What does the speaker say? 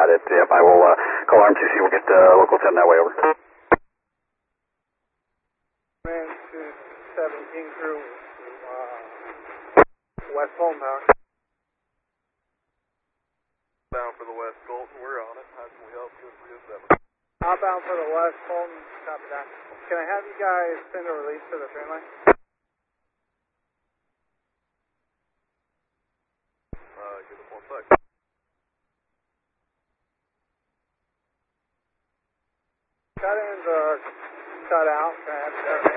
got it. Yep, I will call RMCC. We'll get local 10 that way over. Man, 217 crew, West Fulton Power. Bound for the West Fulton, we're on it. How can we help you? 307. Outbound for the West Fulton, copy that. Can I have you guys send a release to the train line? Give us 1 sec. Cut-ins are cut out. Can I have